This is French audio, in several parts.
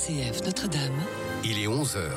RCF Notre-Dame. Il est 11h.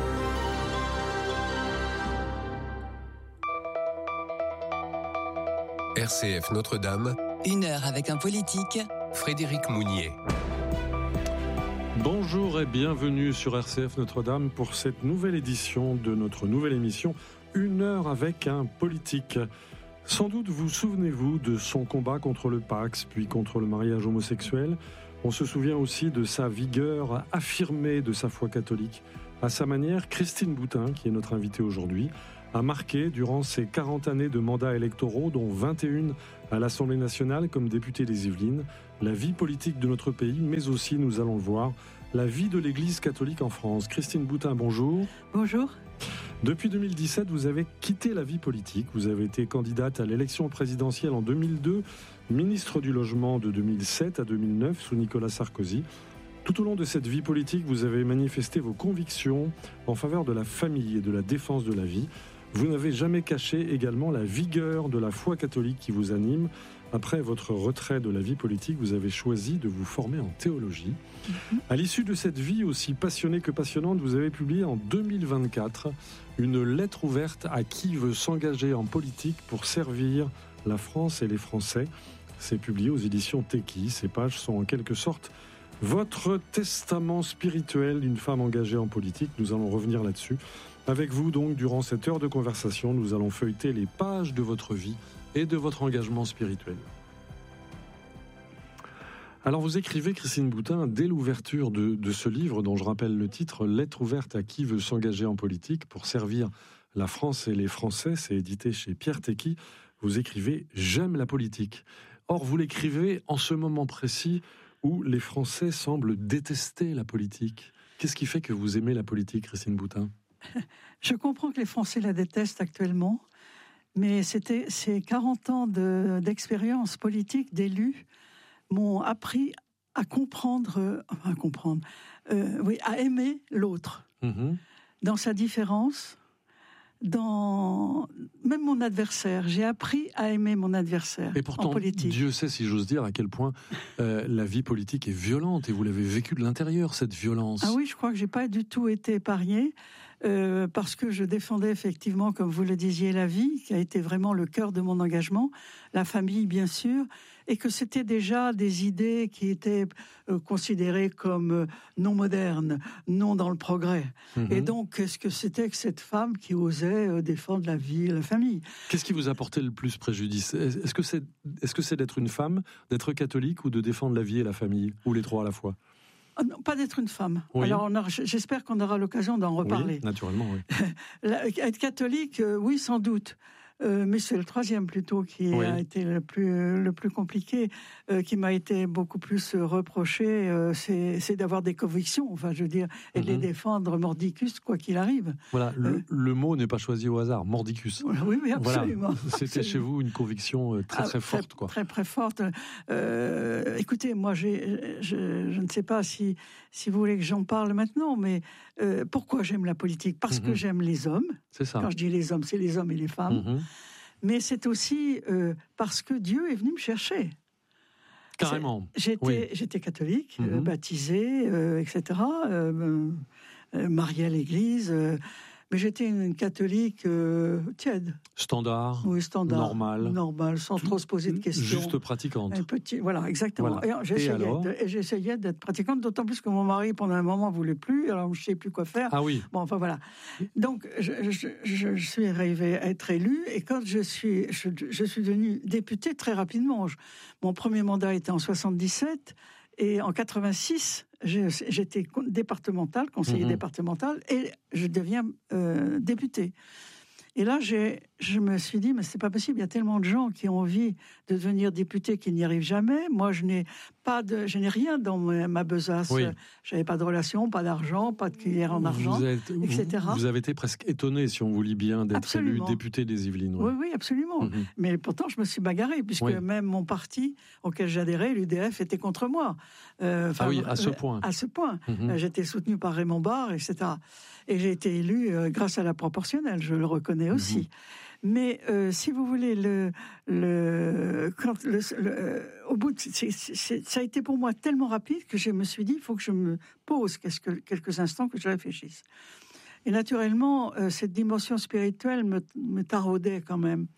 RCF Notre-Dame. 1 heure avec un politique. Frédéric Mounier. Bonjour et bienvenue sur RCF Notre-Dame pour cette nouvelle édition de notre nouvelle émission 1 heure avec un politique. Sans doute vous souvenez-vous de son combat contre le Pacs, puis contre le mariage homosexuel. On se souvient aussi de sa vigueur affirmée de sa foi catholique. À sa manière, Christine Boutin, qui est notre invitée aujourd'hui, a marqué durant ses 40 années de mandats électoraux, dont 21 à l'Assemblée nationale comme députée des Yvelines, la vie politique de notre pays, mais aussi, nous allons le voir, la vie de l'Église catholique en France. Christine Boutin, bonjour. Bonjour. Depuis 2017, vous avez quitté la vie politique. Vous avez été candidate à l'élection présidentielle en 2002, ministre du Logement de 2007 à 2009 sous Nicolas Sarkozy. Tout au long de cette vie politique, vous avez manifesté vos convictions en faveur de la famille et de la défense de la vie. Vous n'avez jamais caché également la vigueur de la foi catholique qui vous anime. Après votre retrait de la vie politique, vous avez choisi de vous former en théologie. À l'issue de cette vie aussi passionnée que passionnante, vous avez publié en 2024 une lettre ouverte à qui veut s'engager en politique pour servir la France et les Français. C'est publié aux éditions Teki. Ces pages sont en quelque sorte votre testament spirituel d'une femme engagée en politique. Nous allons revenir là-dessus. Avec vous donc, durant cette heure de conversation, nous allons feuilleter les pages de votre vie et de votre engagement spirituel. Alors vous écrivez, Christine Boutin, dès l'ouverture de ce livre, dont je rappelle le titre, « Lettre ouverte à qui veut s'engager en politique pour servir la France et les Français », c'est édité chez Pierre Teki, vous écrivez « J'aime la politique ». Or, vous l'écrivez en ce moment précis où les Français semblent détester la politique. Qu'est-ce qui fait que vous aimez la politique, Christine Boutin ? Je comprends que les Français la détestent actuellement, mais ces 40 ans d'expérience politique, d'élu, m'ont appris à à aimer l'autre, dans sa différence, dans même mon adversaire. J'ai appris à aimer mon adversaire. Et pourtant, en politique. Dieu sait, si j'ose dire, à quel point la vie politique est violente, et vous l'avez vécu de l'intérieur, cette violence. Ah oui, je crois que j'ai pas du tout été épargnée, parce que je défendais effectivement, comme vous le disiez, la vie, qui a été vraiment le cœur de mon engagement, la famille bien sûr, et que c'était déjà des idées qui étaient considérées comme non modernes, non dans le progrès. Et donc, qu'est-ce que c'était que cette femme qui osait défendre la vie et la famille ? Qu'est-ce qui vous a porté le plus préjudice ? Est-ce que c'est d'être une femme, d'être catholique, ou de défendre la vie et la famille, ou les trois à la fois ? Non, pas d'être une femme. Oui. Alors, j'espère qu'on aura l'occasion d'en reparler. Oui, naturellement, oui. Être catholique, oui, sans doute. Mais c'est le troisième plutôt qui a été le plus compliqué, qui m'a été beaucoup plus reproché. C'est d'avoir des convictions, enfin, je veux dire, et de les défendre mordicus, quoi qu'il arrive. Voilà, le mot n'est pas choisi au hasard, mordicus. Oui, mais absolument. Voilà. C'était chez vous une conviction très forte, quoi. Très forte. Écoutez, moi, je ne sais pas si vous voulez que j'en parle maintenant, mais pourquoi j'aime la politique ? Parce que j'aime les hommes. C'est ça. Quand je dis les hommes, c'est les hommes et les femmes. Mais c'est aussi parce que Dieu est venu me chercher. Carrément. J'étais catholique, baptisée, etc., mariée à l'église, mais j'étais une catholique tiède. Standard. Oui, standard. Normal, sans trop se poser de questions. Juste pratiquante. Voilà, exactement. Voilà. Et j'essayais d'être pratiquante, d'autant plus que mon mari, pendant un moment, voulait plus, alors je ne sais plus quoi faire. Ah oui. Bon, enfin voilà. Donc, je suis arrivée à être élue, et quand je suis devenue députée très rapidement. Mon premier mandat était en 77, et en 86, j'étais conseiller départemental, et je deviens députée. Et là, je me suis dit, mais c'est pas possible, il y a tellement de gens qui ont envie de devenir député qui n'y arrivent jamais. Moi, je n'ai rien dans ma besace. Oui. J'avais pas de relation, pas d'argent, pas de cuillère en argent, etc. Vous avez été presque étonné, si on vous lit bien, d'être élu député des Yvelines. Oui, absolument. Mais pourtant, je me suis bagarrée, puisque même mon parti auquel j'adhérais, l'UDF, était contre moi. À ce point. À ce point. J'étais soutenue par Raymond Barre, etc. Et j'ai été élu grâce à la proportionnelle, je le reconnais aussi. Mais si vous voulez, au bout, ça a été pour moi tellement rapide que je me suis dit, il faut que je me pose quelques instants, que je réfléchisse. Et naturellement, cette dimension spirituelle me taraudait quand même.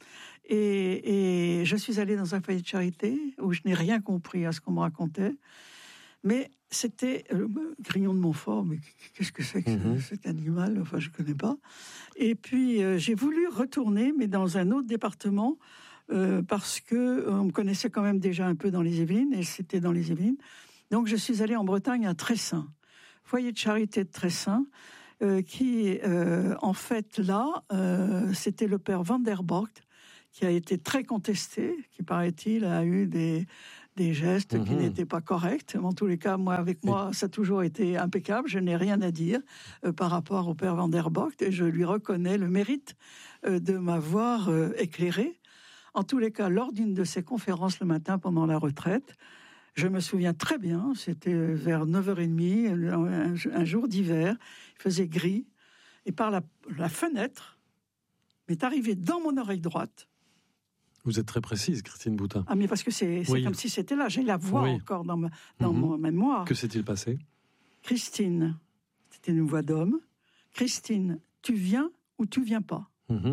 Et je suis allée dans un foyer de charité où je n'ai rien compris à ce qu'on me racontait. Mais c'était Grignon de Montfort, mais qu'est-ce que c'est que cet animal? Enfin, je ne connais pas. Et puis, j'ai voulu retourner, mais dans un autre département, parce qu'on me connaissait quand même déjà un peu dans les Yvelines, et c'était dans les Yvelines. Donc, je suis allée en Bretagne à Tressin, foyer de charité de Tressin, qui, en fait, là, c'était le père Van der Borgt, qui a été très contesté, qui, paraît-il, a eu des gestes qui n'étaient pas corrects. En tous les cas, avec moi, ça a toujours été impeccable. Je n'ai rien à dire par rapport au père Van der Borgt, et je lui reconnais le mérite de m'avoir éclairé. En tous les cas, lors d'une de ses conférences le matin pendant la retraite, je me souviens très bien, c'était vers 9h30, un jour d'hiver, il faisait gris, et par la fenêtre m'est arrivé dans mon oreille droite. Vous êtes très précise, Christine Boutin. Ah, mais parce que c'est comme si c'était là. J'ai la voix encore dans mon mémoire. Que s'est-il passé? Christine, c'était une voix d'homme. Christine, tu viens ou tu viens pas?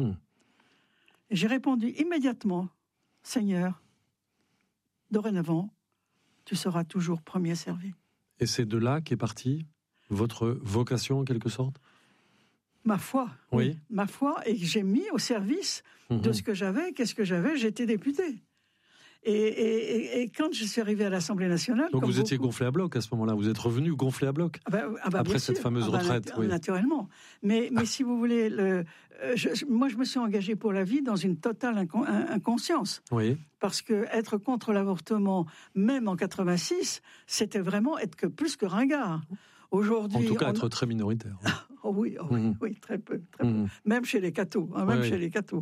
Et j'ai répondu immédiatement, Seigneur, dorénavant, tu seras toujours premier servi. Et c'est de là qu'est partie votre vocation, en quelque sorte? Ma foi, oui. Ma foi, et j'ai mis au service de ce que j'avais. Qu'est-ce que j'avais? J'étais député. Et quand je suis arrivé à l'Assemblée nationale... Donc vous étiez gonflé à bloc à ce moment-là, vous êtes revenu gonflé à bloc après cette fameuse retraite. Naturellement. Mais si vous voulez, moi je me suis engagé pour la vie dans une totale inconscience. Oui. Parce que être contre l'avortement, même en 86, c'était vraiment être plus que ringard. Aujourd'hui, en tout cas, être très minoritaire. Oui, très peu. Même chez les cathos. Chez les cathos.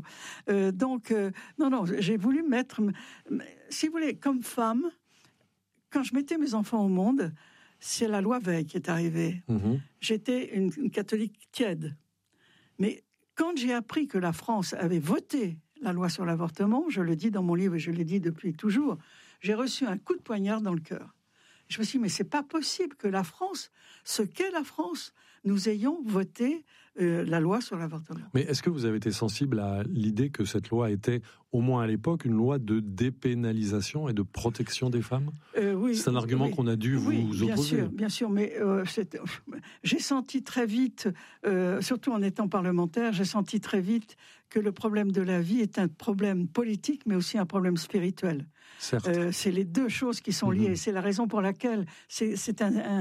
Non, j'ai voulu mettre... Si vous voulez, comme femme, quand je mettais mes enfants au monde, c'est la loi Veil qui est arrivée. J'étais une catholique tiède. Mais quand j'ai appris que la France avait voté la loi sur l'avortement, je le dis dans mon livre et je l'ai dit depuis toujours, j'ai reçu un coup de poignard dans le cœur. Je me suis dit, mais c'est pas possible que la France, ce qu'est la France, nous ayons voté la loi sur l'avortement. Mais est-ce que vous avez été sensible à l'idée que cette loi était, au moins à l'époque, une loi de dépénalisation et de protection des femmes? Oui. C'est un argument qu'on a dû vous opposer. Bien sûr, mais j'ai senti très vite, surtout en étant parlementaire, j'ai senti très vite que le problème de la vie est un problème politique, mais aussi un problème spirituel. Certes. C'est les deux choses qui sont liées. C'est la raison pour laquelle c'est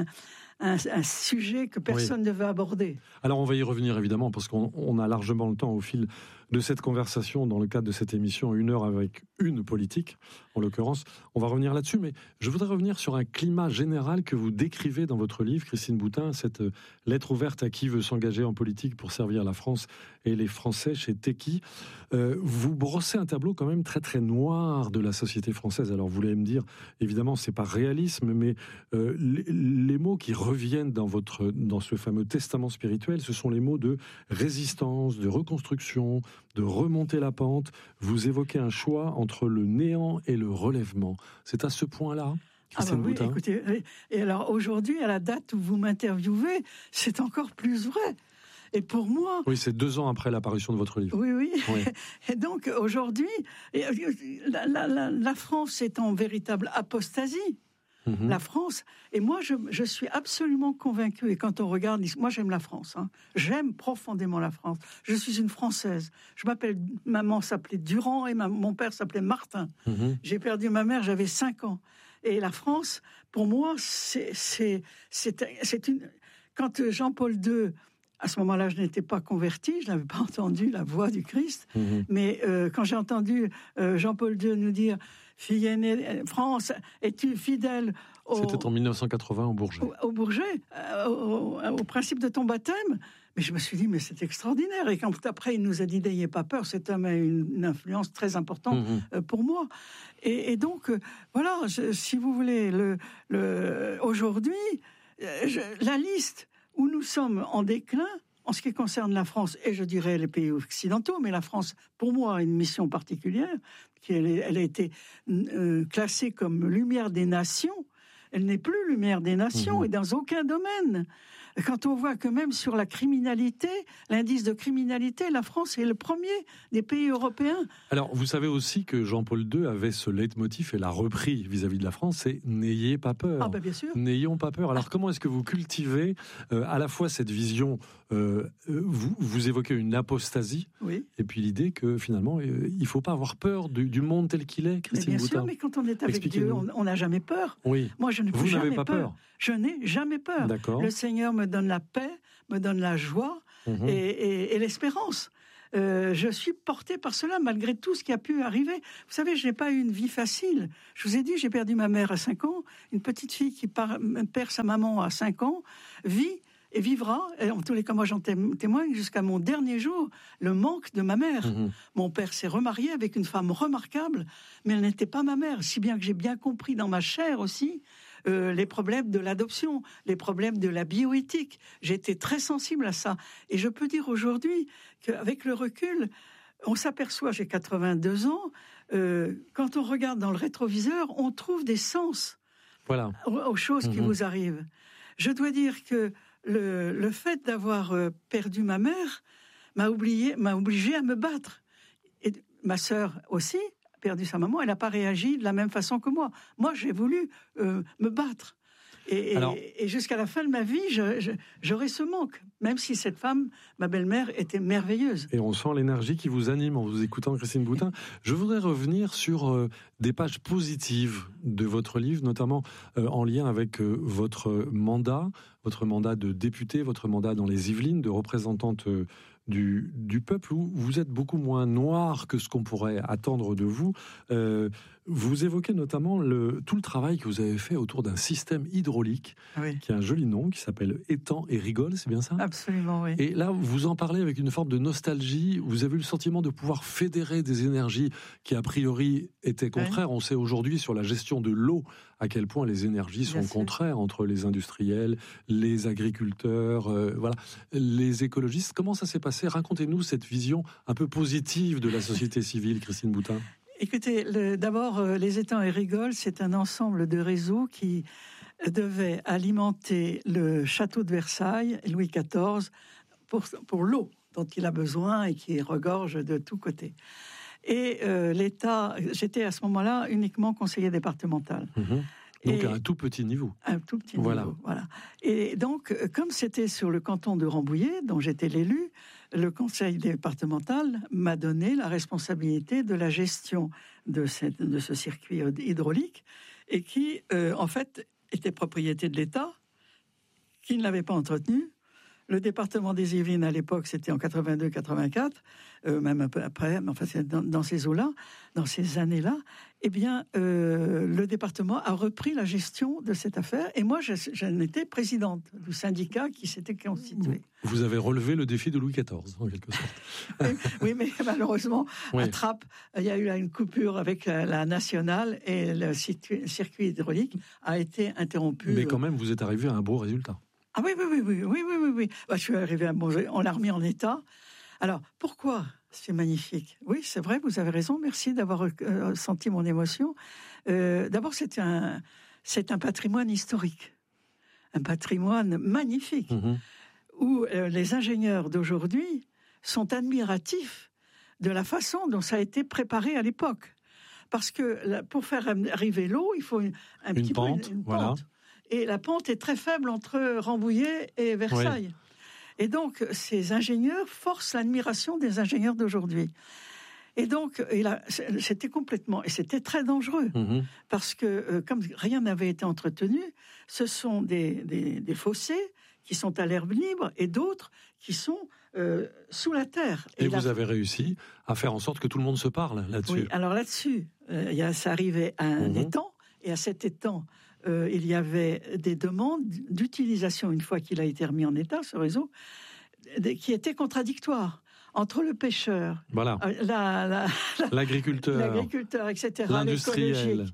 un sujet que personne ne veut aborder. Alors on va y revenir évidemment, parce qu'on a largement le temps au fil de cette conversation, dans le cadre de cette émission 1 heure avec une politique, en l'occurrence. On va revenir là-dessus, mais je voudrais revenir sur un climat général que vous décrivez dans votre livre, Christine Boutin, cette lettre ouverte à qui veut s'engager en politique pour servir la France et les Français chez Teki. Vous brossez un tableau quand même très très noir de la société française. Alors vous allez me dire, évidemment, c'est pas réalisme, mais les mots qui reviennent dans ce fameux testament spirituel, ce sont les mots de résistance, de reconstruction, de remonter la pente. Vous évoquez un choix entre le néant et le relèvement. C'est à ce point-là, Christine Boutin. Écoutez, et alors aujourd'hui, à la date où vous m'interviewez, c'est encore plus vrai. Et pour moi... Oui, c'est 2 ans après l'apparition de votre livre. Oui. Et donc aujourd'hui, la France est en véritable apostasie. La France, et moi je suis absolument convaincue, et quand on regarde, moi j'aime la France, j'aime profondément la France, je suis une Française, maman s'appelait Durand et mon père s'appelait Martin, j'ai perdu ma mère, j'avais 5 ans, et la France, pour moi, c'est une... Quand Jean-Paul II, à ce moment-là, je n'étais pas convertie, je n'avais pas entendu la voix du Christ, mais quand j'ai entendu Jean-Paul II nous dire « Fille aînée, France, es-tu fidèle au... » C'était en 1980 au Bourget. Au Bourget, au principe de ton baptême. Mais je me suis dit, mais c'est extraordinaire. Et quand après, il nous a dit, n'ayez pas peur, cet homme a une influence très importante pour moi. Et donc, voilà, si vous voulez, aujourd'hui, la liste où nous sommes en déclin, en ce qui concerne la France, et je dirais les pays occidentaux, mais la France, pour moi, a une mission particulière, elle a été classée comme lumière des nations. Elle n'est plus lumière des nations et dans aucun domaine. Quand on voit que même sur la criminalité, l'indice de criminalité, la France est le premier des pays européens. Alors, vous savez aussi que Jean-Paul II avait ce leitmotiv et l'a repris vis-à-vis de la France, c'est « n'ayez pas peur ». Ah ben bien sûr. N'ayons pas peur. Alors, comment est-ce que vous cultivez à la fois cette vision, vous évoquez une apostasie, oui. Et puis l'idée que finalement, il ne faut pas avoir peur du monde tel qu'il est, Christine Boutin. Bien sûr, mais quand on est avec Dieu, on n'a jamais peur. Oui. Moi, je n'ai Vous jamais n'avez pas peur. Je n'ai jamais peur. D'accord. Le Seigneur me donne la paix, me donne la joie et l'espérance. Je suis portée par cela, malgré tout ce qui a pu arriver. Vous savez, je n'ai pas eu une vie facile. Je vous ai dit, j'ai perdu ma mère à 5 ans. Une petite fille qui perd sa maman à 5 ans vit et vivra, et en tous les cas, moi j'en témoigne, jusqu'à mon dernier jour, le manque de ma mère. Mon père s'est remarié avec une femme remarquable, mais elle n'était pas ma mère, si bien que j'ai bien compris dans ma chair aussi les problèmes de l'adoption, les problèmes de la bioéthique. J'ai été très sensible à ça. Et je peux dire aujourd'hui qu'avec le recul, on s'aperçoit, j'ai 82 ans, quand on regarde dans le rétroviseur, on trouve des sens aux choses qui vous arrivent. Je dois dire que le fait d'avoir perdu ma mère m'a obligé à me battre. Et ma sœur aussi a perdu sa maman, elle n'a pas réagi de la même façon que moi. Moi, j'ai voulu me battre. Et jusqu'à la fin de ma vie, j'aurai ce manque, même si cette femme, ma belle-mère, était merveilleuse. Et on sent l'énergie qui vous anime en vous écoutant, Christine Boutin. Je voudrais revenir sur des pages positives de votre livre, notamment en lien avec votre mandat de députée, votre mandat dans les Yvelines, de représentante du peuple, où vous êtes beaucoup moins noir que ce qu'on pourrait attendre de vous. Vous évoquez notamment tout le travail que vous avez fait autour d'un système hydraulique, qui a un joli nom, qui s'appelle Étang et Rigole, c'est bien ça ? Absolument, oui. Et là, vous en parlez avec une forme de nostalgie. Vous avez eu le sentiment de pouvoir fédérer des énergies qui, a priori, étaient contraires. On sait aujourd'hui sur la gestion de l'eau à quel point les énergies sont contraires entre les industriels, les agriculteurs, les écologistes. Comment ça s'est passé ? Racontez-nous cette vision un peu positive de la société civile, Christine Boutin. Écoutez, d'abord, les étangs et rigoles, c'est un ensemble de réseaux qui devait alimenter le château de Versailles, Louis XIV, pour l'eau dont il a besoin et qui regorge de tous côtés. Et l'État, j'étais à ce moment-là uniquement conseiller départemental. Donc à un tout petit niveau. Un tout petit niveau, voilà. Et donc, comme c'était sur le canton de Rambouillet, dont j'étais l'élu, le conseil départemental m'a donné la responsabilité de la gestion de ce circuit hydraulique, et qui, en fait, était propriété de l'État, qui ne l'avait pas entretenu. Le département des Yvelines, à l'époque, c'était en 82-84, même un peu après, mais enfin, c'est dans ces eaux-là, dans ces années-là, eh bien, le département a repris la gestion de cette affaire, et moi, j'en étais présidente du syndicat qui s'était constitué. Vous avez relevé le défi de Louis XIV, en quelque sorte. Oui, mais malheureusement, à Trappes, il y a eu une coupure avec la nationale, et le circuit hydraulique a été interrompu. Mais quand même, vous êtes arrivé à un beau résultat. Ah oui. Je suis arrivé on l'a remis en état. Alors, pourquoi c'est magnifique ? Oui, c'est vrai, vous avez raison, merci d'avoir senti mon émotion. D'abord, c'est un patrimoine historique, un patrimoine magnifique, où les ingénieurs d'aujourd'hui sont admiratifs de la façon dont ça a été préparé à l'époque. Parce que pour faire arriver l'eau, il faut une pente. Et la pente est très faible entre Rambouillet et Versailles. Oui. Et donc, ces ingénieurs forcent l'admiration des ingénieurs d'aujourd'hui. Et donc, c'était c'était très dangereux. Parce que, comme rien n'avait été entretenu, ce sont des fossés qui sont à l'herbe libre et d'autres qui sont sous la terre. Et vous avez réussi à faire en sorte que tout le monde se parle là-dessus. Oui, alors là-dessus, ça arrivait à un étang, et à cet étang, il y avait des demandes d'utilisation, une fois qu'il a été remis en état, ce réseau, qui étaient contradictoires entre le pêcheur, l'agriculteur, etc., l'industriel,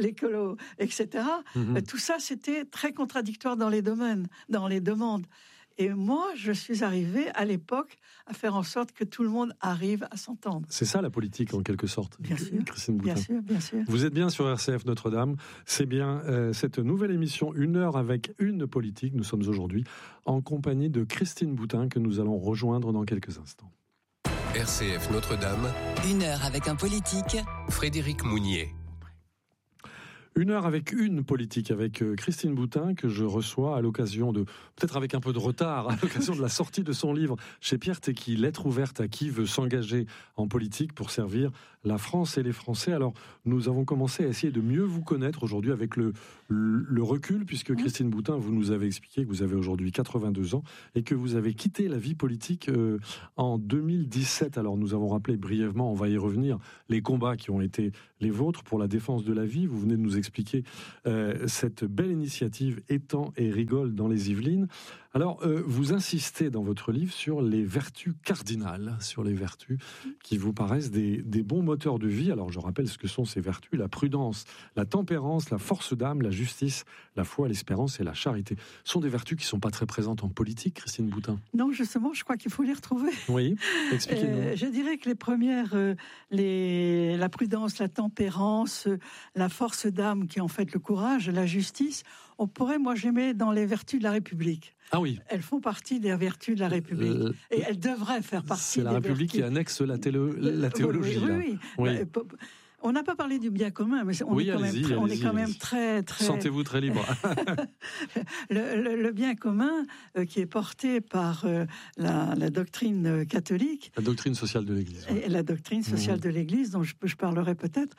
l'écolo, etc. Tout ça, c'était très contradictoire dans les demandes. Et moi, je suis arrivée à l'époque à faire en sorte que tout le monde arrive à s'entendre. C'est ça la politique en quelque sorte, Bien sûr, Christine Boutin. bien sûr, bien sûr. Vous êtes bien sur RCF Notre-Dame, c'est bien cette nouvelle émission 1 heure avec une politique. Nous sommes aujourd'hui en compagnie de Christine Boutin que nous allons rejoindre dans quelques instants. RCF Notre-Dame, 1 heure avec un politique. Frédéric Mounier. 1 heure avec une politique, avec Christine Boutin, que je reçois à l'occasion de, peut-être avec un peu de retard, à l'occasion de la sortie de son livre chez Pierre Tecky, Lettre ouverte à qui veut s'engager en politique pour servir la France et les Français. Alors, nous avons commencé à essayer de mieux vous connaître aujourd'hui avec le recul, puisque Christine Boutin, vous nous avez expliqué que vous avez aujourd'hui 82 ans et que vous avez quitté la vie politique en 2017. Alors, nous avons rappelé brièvement, on va y revenir, les combats qui ont été les vôtres pour la défense de la vie. Vous venez de nous expliquer cette belle initiative Étang et Rigole dans les Yvelines. Alors, vous insistez dans votre livre sur les vertus cardinales, sur les vertus qui vous paraissent des bons moteurs de vie. Alors, je rappelle ce que sont ces vertus: la prudence, la tempérance, la force d'âme, la justice, la foi, l'espérance et la charité. Ce sont des vertus qui ne sont pas très présentes en politique, Christine Boutin. Non, justement, je crois qu'il faut les retrouver. Oui, expliquez-nous. Je dirais que les premières, la prudence, la tempérance, la force d'âme, qui est en fait le courage, la justice, on pourrait, moi je les mets dans les vertus de la République. Ah oui. Elles font partie des vertus de la République. Et elles devraient faire partie c'est la des République vertus. qui annexe la théologie. Oui. On n'a pas parlé du bien commun, mais on est quand même très... Sentez-vous très libre. le bien commun qui est porté par la doctrine catholique. La doctrine sociale de l'Église. Et la doctrine sociale de l'Église, dont je parlerai peut-être.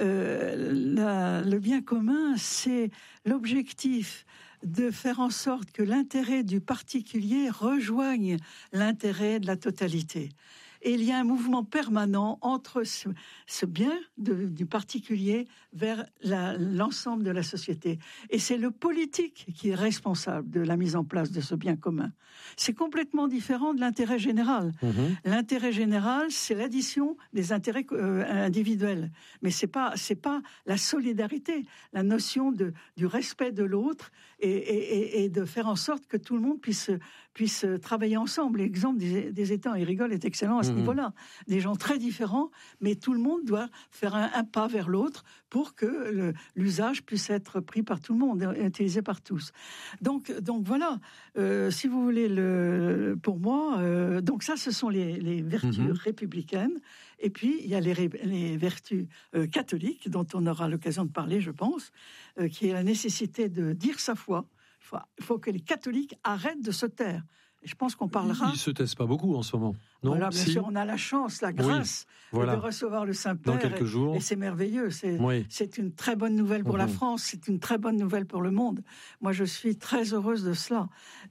Le bien commun, c'est l'objectif de faire en sorte que l'intérêt du particulier rejoigne l'intérêt de la totalité. Et il y a un mouvement permanent entre ce bien du particulier vers l'ensemble de la société. Et c'est le politique qui est responsable de la mise en place de ce bien commun. C'est complètement différent de l'intérêt général. L'intérêt général, c'est l'addition des intérêts individuels. Mais c'est pas la solidarité, la notion du respect de l'autre et de faire en sorte que tout le monde puisse travailler ensemble. L'exemple des Étangs et Rigole est excellent à ce niveau-là. Des gens très différents, mais tout le monde doit faire un pas vers l'autre pour que l'usage puisse être pris par tout le monde, utilisé par tous. Donc voilà, si vous voulez, pour moi, donc ça, ce sont les vertus républicaines. Et puis, il y a les vertus catholiques, dont on aura l'occasion de parler, je pense, qui est la nécessité de dire sa foi. Il faut que les catholiques arrêtent de se taire. Et je pense qu'on parlera... Ils ne se taisent pas beaucoup en ce moment. Non, voilà, bien sûr, on a la chance, la grâce de recevoir le Saint-Père. Dans quelques jours. Et c'est merveilleux. C'est une très bonne nouvelle pour la France. C'est une très bonne nouvelle pour le monde. Moi, je suis très heureuse de cela.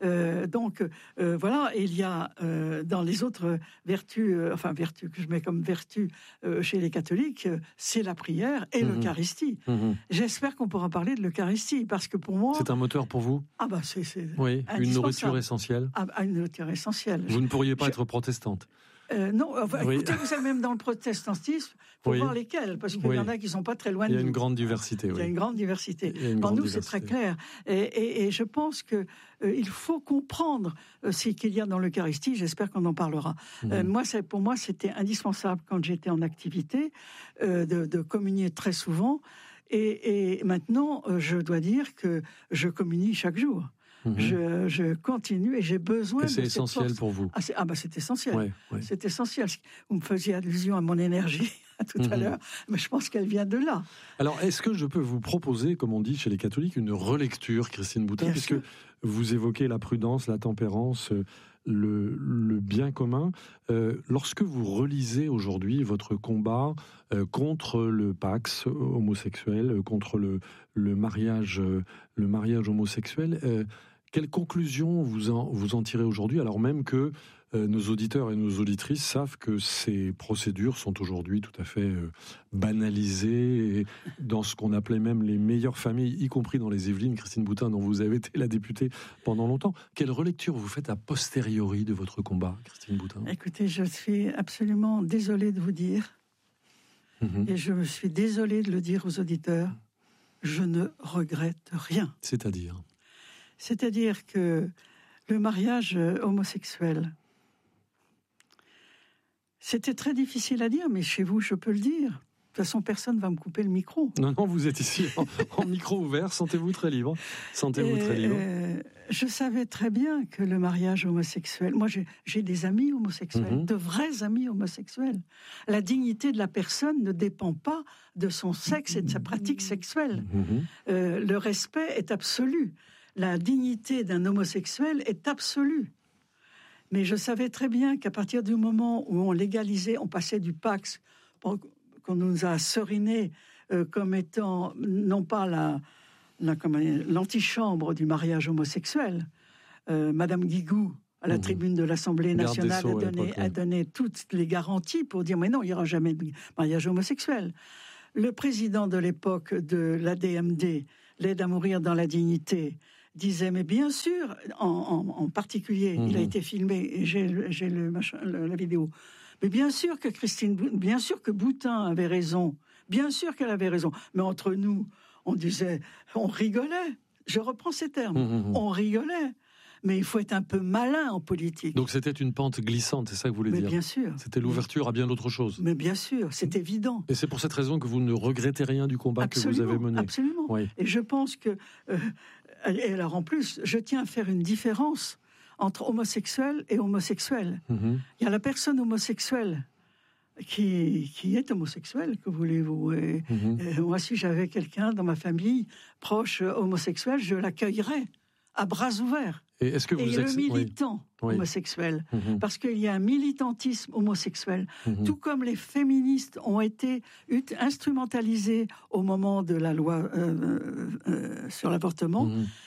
Voilà. Et il y a dans les autres vertus, vertus que je mets comme vertus chez les catholiques, c'est la prière et l'Eucharistie. J'espère qu'on pourra parler de l'Eucharistie, parce que pour moi... C'est un moteur pour vous ? Ah bah c'est une nourriture essentielle. Une nourriture essentielle. Vous ne pourriez pas être protestante. Non, écoutez, vous savez, même dans le protestantisme, il faut voir lesquels, parce qu'il y en a qui ne sont pas très loin de nous. Il y a une grande diversité. Il y a une grande diversité. Pour nous, c'est très clair. Et je pense qu'il faut comprendre ce qu'il y a dans l'Eucharistie. J'espère qu'on en parlera. Pour moi, c'était indispensable, quand j'étais en activité, de communier très souvent. Et maintenant, je dois dire que je communie chaque jour. Je continue et j'ai besoin de cette force. C'est essentiel pour vous. C'est essentiel. C'est essentiel. Vous me faisiez allusion à mon énergie tout à l'heure, mais je pense qu'elle vient de là. Alors, est-ce que je peux vous proposer, comme on dit chez les catholiques, une relecture, Christine Boutin, puisque vous évoquez la prudence, la tempérance, le bien commun. Lorsque vous relisez aujourd'hui votre combat contre le Pax homosexuel, contre le mariage homosexuel, quelles conclusions vous en tirez aujourd'hui, alors même que nos auditeurs et nos auditrices savent que ces procédures sont aujourd'hui tout à fait banalisées, et dans ce qu'on appelait même les meilleures familles, y compris dans les Yvelines, Christine Boutin, dont vous avez été la députée pendant longtemps. Quelle relecture vous faites a posteriori de votre combat, Christine Boutin ? Écoutez, je suis absolument désolée de vous dire, et je me suis désolée de le dire aux auditeurs, je ne regrette rien. C'est-à-dire ? C'est-à-dire que Le mariage homosexuel. C'était très difficile à dire, mais chez vous, je peux le dire. De toute façon, personne ne va me couper le micro. Non, vous êtes ici en micro ouvert, sentez-vous très libre. Je savais très bien que le mariage homosexuel... Moi, j'ai des amis homosexuels, de vrais amis homosexuels. La dignité de la personne ne dépend pas de son sexe et de sa pratique sexuelle. Le respect est absolu. La dignité d'un homosexuel est absolue. Mais je savais très bien qu'à partir du moment où on légalisait, on passait du Pax, qu'on nous a seriné comme étant non pas l'antichambre du mariage homosexuel. Madame Guigou, à la tribune de l'Assemblée nationale, a donné toutes les garanties pour dire mais non, il n'y aura jamais de mariage homosexuel. Le président de l'époque de l'ADMD, l'aide à mourir dans la dignité, disait mais bien sûr, en particulier, il a été filmé et j'ai la vidéo. Mais bien sûr que Boutin avait raison, bien sûr qu'elle avait raison. Mais entre nous, on rigolait. Je reprends ces termes. On rigolait. Mais il faut être un peu malin en politique. Donc c'était une pente glissante, c'est ça que vous voulez dire ? Mais bien sûr. C'était l'ouverture à bien d'autres choses. Mais bien sûr, c'est évident. Et c'est pour cette raison que vous ne regrettez rien du combat que vous avez mené. Absolument. Oui. Et je pense que... et alors en plus, je tiens à faire une différence entre homosexuel et homosexuel. Il y a la personne homosexuelle qui est homosexuelle, que voulez-vous. Et moi, si j'avais quelqu'un dans ma famille proche homosexuel, je l'accueillerais à bras ouverts. Et est-ce que vous le militant homosexuel, parce qu'il y a un militantisme homosexuel, tout comme les féministes ont été instrumentalisées au moment de la loi sur l'avortement,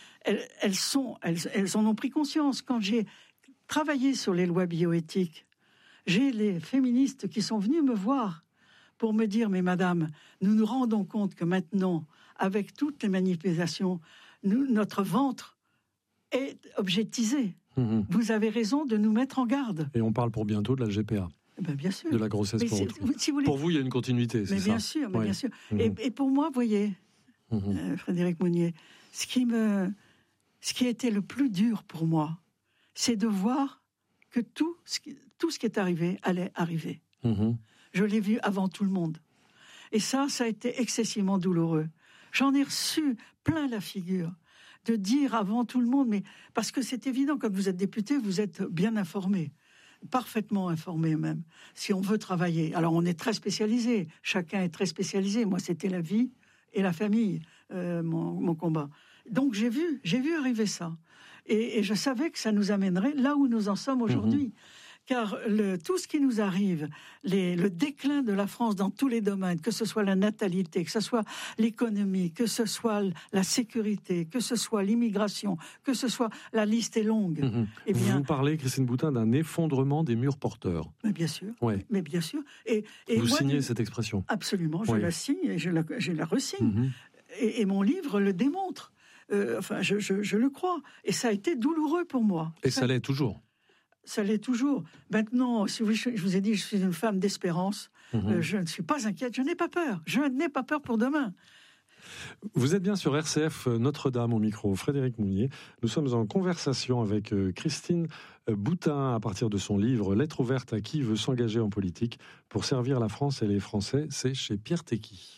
elles en ont pris conscience. Quand j'ai travaillé sur les lois bioéthiques, j'ai les féministes qui sont venus me voir pour me dire « Mais madame, nous nous rendons compte que maintenant, avec toutes les manifestations, notre ventre est objectisé. Vous avez raison de nous mettre en garde. » Et on parle pour bientôt de la GPA. Ben bien sûr. De la grossesse pour autrui. Si vous voulez... Pour vous, il y a une continuité, c'est ça ? Bien sûr, bien sûr. Et pour moi, vous voyez, Frédéric Mounier, ce qui a été le plus dur pour moi, c'est de voir que tout ce qui est arrivé allait arriver. Je l'ai vu avant tout le monde. Et ça a été excessivement douloureux. J'en ai reçu plein la figure de dire avant tout le monde, mais parce que c'est évident, quand vous êtes député, vous êtes bien informé, parfaitement informé même, si on veut travailler. Alors on est très spécialisé, chacun est très spécialisé. Moi, c'était la vie et la famille, mon combat. Donc j'ai vu arriver ça. Et je savais que ça nous amènerait là où nous en sommes aujourd'hui. Car tout ce qui nous arrive, le déclin de la France dans tous les domaines, que ce soit la natalité, que ce soit l'économie, que ce soit la sécurité, que ce soit l'immigration, que ce soit... La liste est longue. Eh bien, vous parlez, Christine Boutin, d'un effondrement des murs porteurs. Mais bien sûr. Ouais. Mais bien sûr. Et vous signez cette expression ? Absolument, je la signe et je la resigne. Et mon livre le démontre. Je le crois. Et ça a été douloureux pour moi. Et ça l'est toujours. Ça l'est toujours. Maintenant, si je vous ai dit, je suis une femme d'espérance. Je ne suis pas inquiète, je n'ai pas peur. Je n'ai pas peur pour demain. Vous êtes bien sur RCF Notre-Dame au micro, Frédéric Mounier. Nous sommes en conversation avec Christine Boutin à partir de son livre « Lettre ouverte à qui veut s'engager en politique pour servir la France et les Français ». C'est chez Pierre Tecky.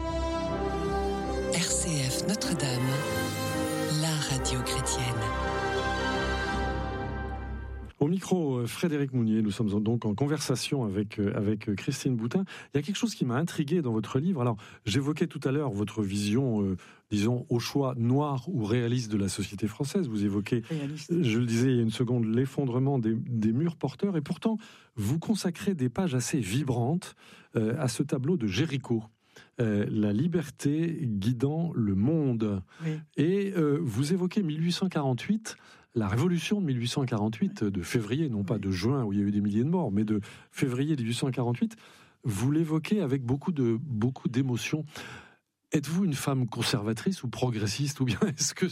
RCF Notre-Dame, la radio chrétienne. Au micro, Frédéric Mounier, nous sommes donc en conversation avec Christine Boutin. Il y a quelque chose qui m'a intrigué dans votre livre. Alors, j'évoquais tout à l'heure votre vision, disons, au choix noir ou réaliste de la société française. Vous évoquez, je le disais il y a une seconde, l'effondrement des murs porteurs. Et pourtant, vous consacrez des pages assez vibrantes à ce tableau de Jéricho. La liberté guidant le monde. Oui. Et vous évoquez 1848... La révolution de 1848, de février, non pas de juin où il y a eu des milliers de morts, mais de février 1848, vous l'évoquez avec beaucoup d'émotion. Êtes-vous une femme conservatrice ou progressiste, ou bien est-ce que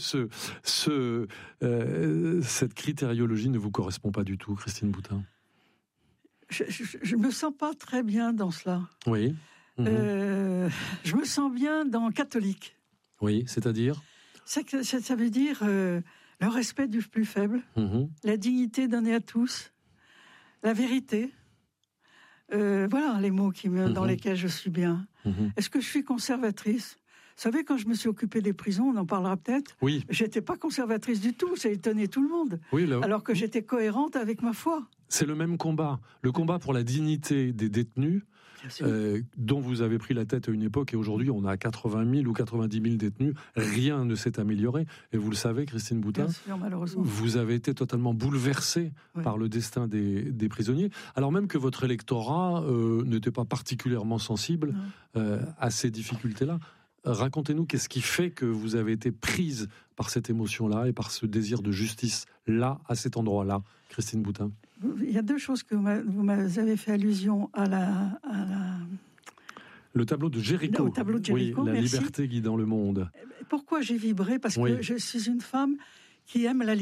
cette critériologie ne vous correspond pas du tout, Christine Boutin ? Je me sens pas très bien dans cela. Oui. Je me sens bien dans catholique. Oui, c'est-à-dire ? Ça veut dire... le respect du plus faible, la dignité donnée à tous, la vérité. Voilà les mots dans lesquels je suis bien. Est-ce que je suis conservatrice ? Vous savez, quand je me suis occupée des prisons, on en parlera peut-être, j'étais pas conservatrice du tout, ça étonnait tout le monde, alors que j'étais cohérente avec ma foi. C'est le même combat, le combat pour la dignité des détenus, dont vous avez pris la tête à une époque, et aujourd'hui on a 80 000 ou 90 000 détenus, rien ne s'est amélioré, et vous le savez, Christine Boutin, bien sûr, malheureusement. Vous avez été totalement bouleversée par le destin des prisonniers, alors même que votre électorat n'était pas particulièrement sensible à ces difficultés-là. Racontez-nous, qu'est-ce qui fait que vous avez été prise par cette émotion-là et par ce désir de justice là, à cet endroit-là, Christine Boutin? Il y a deux choses que vous m'avez fait allusion à la... Le tableau de Jéricho. Le tableau de Jéricho, la merci. liberté guidant le monde. Pourquoi j'ai vibré ? Parce que je suis une femme qui aime la liberté.